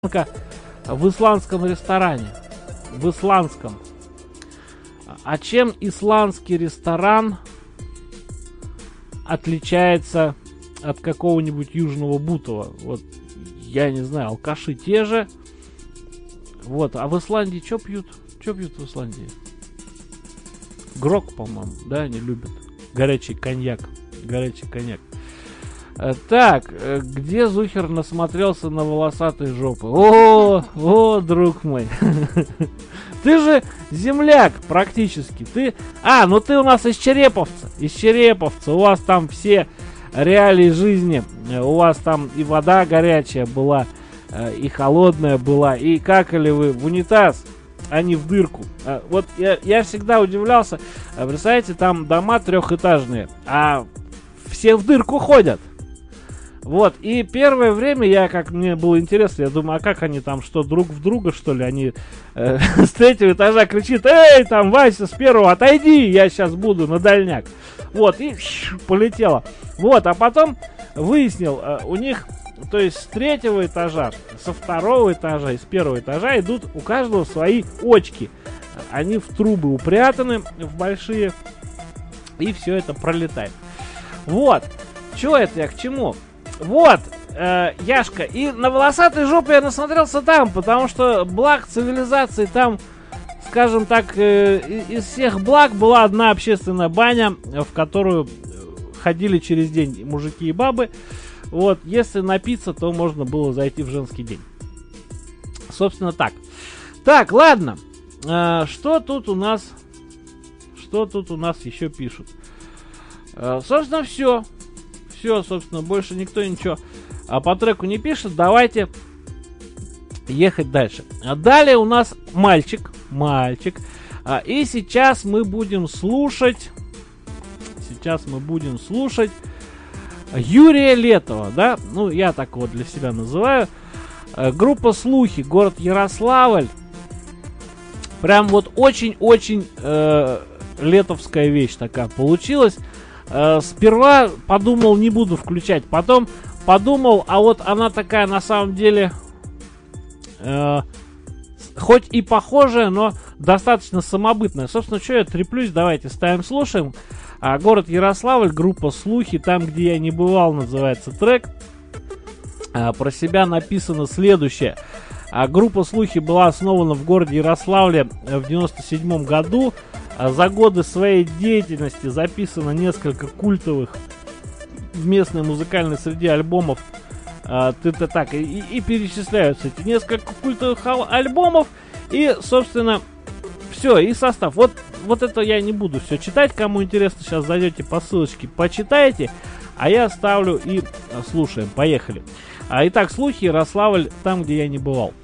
В исландском ресторане. В исландском. А чем исландский ресторан отличается от какого-нибудь южного бутова? Вот, я не знаю, алкаши те же. Вот, а в Исландии что пьют? Что пьют в Исландии? Грок, по-моему, да, они любят. Горячий коньяк. Горячий коньяк. Так, где Зухер насмотрелся на волосатые жопы? О, друг мой. Ты же земляк практически. Ну ты у нас из Череповца. Из Череповца. У вас там все реалии жизни. У вас там и вода горячая была, и холодная была. И какали вы в унитаз, а не в дырку. Вот я всегда удивлялся. Представляете, там дома трехэтажные, а все в дырку ходят. Вот, и первое время мне было интересно, я думаю, а как они там, что, друг в друга, что ли, они с третьего этажа кричит: эй, там, Вася, с первого отойди, я сейчас буду на дальняк. Вот, и полетело. Вот, а потом выяснил, у них, то есть с третьего этажа, со второго этажа и с первого этажа идут у каждого свои очки. Они в трубы упрятаны, в большие, и все это пролетает. Вот, что это я к чему? Вот, Яшка, и на волосатой жопе я насмотрелся там, потому что благ цивилизации там, скажем так, из всех благ была одна общественная баня, в которую ходили через день мужики и бабы. Вот, если напиться, то можно было зайти в женский день. Собственно, так. Так, ладно, что тут у нас еще пишут? Собственно, все. Все, собственно, больше никто ничего по треку не пишет. Давайте ехать дальше. Далее у нас мальчик. И сейчас мы будем слушать Юрия Летова, да? Ну, я так вот для себя называю. Группа «Слухи», город Ярославль. Прям вот очень-очень летовская вещь такая получилась. Сперва подумал, не буду включать, потом подумал, а вот она такая на самом деле хоть и похожая, но достаточно самобытная. Собственно, что я треплюсь, давайте ставим, слушаем. Город Ярославль, группа «Слухи», там, где я не бывал, называется трек. Про себя написано следующее. Группа «Слухи» была основана в городе Ярославле в 97 году. За годы своей деятельности записано несколько культовых в местной музыкальной среде альбомов. И перечисляются эти несколько культовых альбомов. И, собственно, все, и состав. Вот это я не буду все читать. Кому интересно, сейчас зайдете по ссылочке, почитайте. А я ставлю и слушаем. Поехали. Итак, «Слухи», Ярославль, там, где я не бывал.